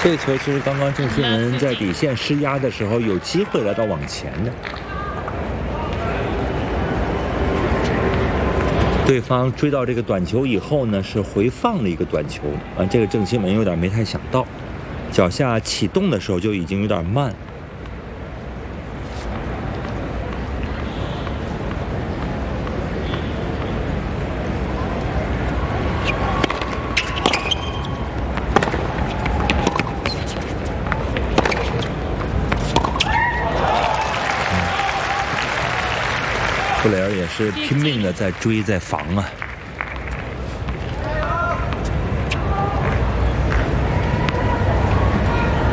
这个球其实刚刚郑钦文在底线施压的时候，有机会来到网前的。对方追到这个短球以后呢，是回放了一个短球啊，这个郑钦文有点没太想到，脚下启动的时候就已经有点慢。布雷尔也是拼命的在追在防啊。